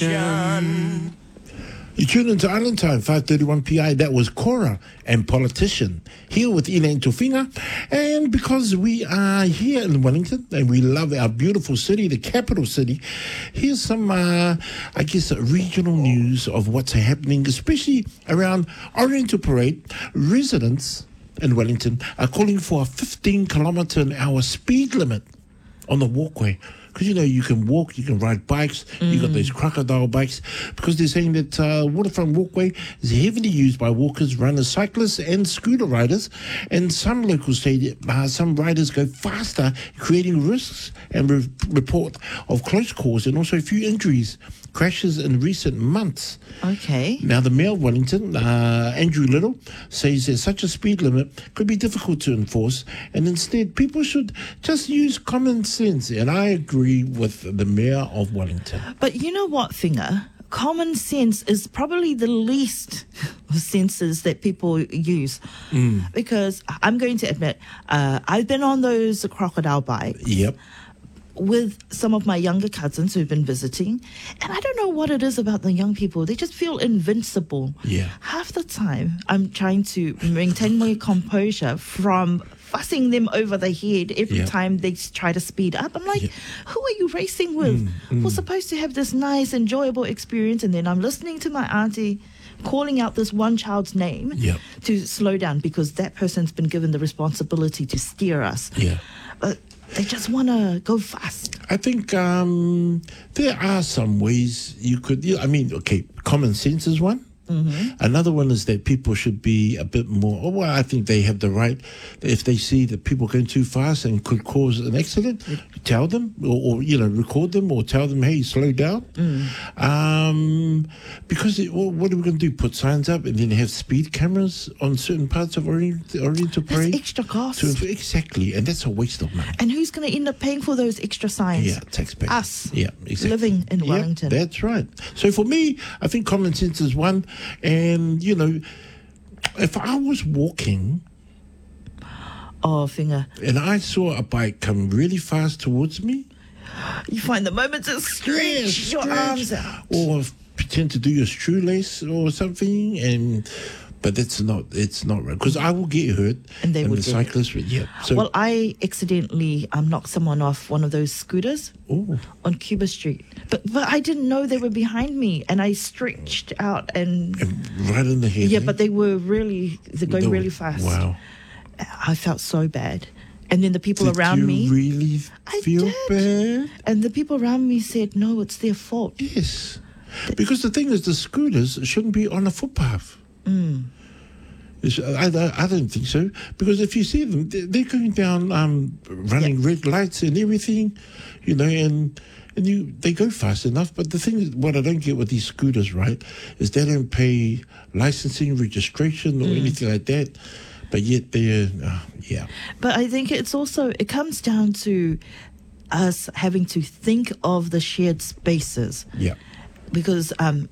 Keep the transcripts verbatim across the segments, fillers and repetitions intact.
You tune into Island Time, five thirty-one P I. That was Cora and Politician, here with Elaine Tofinga. And because we are here in Wellington and we love our beautiful city, the capital city, here's some, uh, I guess, regional news of what's happening, especially around Oriental Parade. Residents in Wellington are calling for a fifteen kilometre an hour speed limit on the walkway. Because, you know, you can walk, you can ride bikes, mm. you got those crocodile bikes, because they're saying that uh, Waterfront Walkway is heavily used by walkers, runners, cyclists and scooter riders. And some locals say that uh, some riders go faster, creating risks and re- report of close calls and also a few injuries, crashes in recent months. Okay. Now, the Mayor of Wellington, uh, Andrew Little, says that such a speed limit could be difficult to enforce, and instead people should just use common sense. And I agree with the Mayor of Wellington. But you know what, Finger? Common sense is probably the least senses that people use. Mm. Because I'm going to admit, uh, I've been on those crocodile bikes. Yep. With some of my younger cousins who've been visiting, and I don't know what it is about the young people. They just feel invincible. Yeah. Half the time, I'm trying to maintain my composure from fussing them over the head every yeah. time they try to speed up. I'm like, yeah. who are you racing with? Mm, mm. We're supposed to have this nice, enjoyable experience, and then I'm listening to my auntie calling out this one child's name yep. to slow down because that person's been given the responsibility to steer us. Yeah. But they just want to go fast. I think um, there are some ways you could, you know, I mean, okay, common sense is one. Mm-hmm. Another one is that people should be a bit more, oh, well, I think they have the right, if they see that people are going too fast and could cause an accident, tell them or, or you know, record them or tell them, hey, slow down. Mm. Um, because it, well, what are we going to do? Put signs up and then have speed cameras on certain parts of Orient, Oriental Parade? That's extra cost. To, exactly, and that's a waste of money. And who's going to end up paying for those extra signs? Yeah, taxpayers. Us. Yeah, exactly. Living in Wellington. Yeah, that's right. So for me, I think common sense is one. And, you know, if I was walking... Oh, Finger. And I saw a bike come really fast towards me... You find the moment to stretch yeah, your arms out. Or pretend to do your shoelace or something, and... But that's not, it's not right. Because I will get hurt. And they and would the cyclist would, yeah. So, well, I accidentally um, knocked someone off one of those scooters ooh. on Cuba Street. But but I didn't know they were behind me. And I stretched out and... and right in the head. Yeah, eh? but they were really, they're going they were, really fast. Wow. I felt so bad. And then the people did around you me... really I feel did. bad? And the people around me said, no, it's their fault. Yes. Because the thing is, the scooters shouldn't be on a footpath. Mm. I, I, I don't think so, because if you see them, they're going down, um, running yep. red lights and everything, you know, and and you they go fast enough. But the thing is, what I don't get with these scooters, right, is they don't pay licensing, registration, or mm. anything like that. But yet they're, uh, yeah. But I think it's also, it comes down to us having to think of the shared spaces. Yeah. Because um.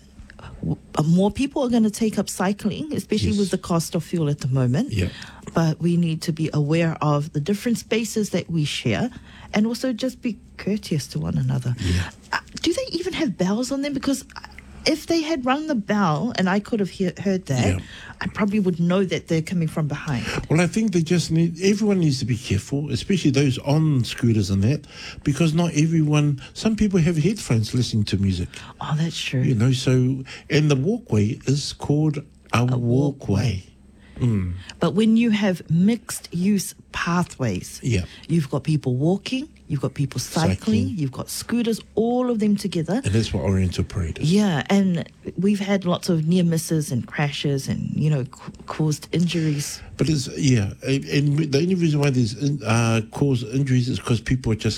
more people are going to take up cycling, especially yes. with the cost of fuel at the moment. Yeah. But we need to be aware of the different spaces that we share and also just be courteous to one another. Yeah. Uh, do they even have bells on them? Because if they had rung the bell and I could have he- heard that, yeah. I probably would know that they're coming from behind. Well, I think they just need, everyone needs to be careful, especially those on scooters and that, because not everyone, some people have headphones listening to music. Oh, that's true. You know, so, and the walkway is called a, a walkway. walkway. Mm. But when you have mixed use pathways, yeah. you've got people walking, you've got people cycling, cycling, you've got scooters, all of them together. And that's what Oriental Parade is. Yeah, and we've had lots of near misses and crashes and, you know, c- caused injuries. But it's, yeah, and, and the only reason why there's uh, caused injuries is because people are just